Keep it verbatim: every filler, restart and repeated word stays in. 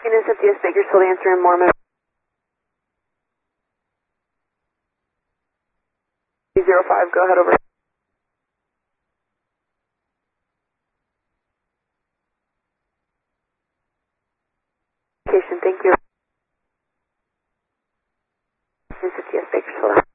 Unit fifty S Bakersfield answering Mormon. zero five, go ahead over. Thank you. Unit fifty S Bakersfield.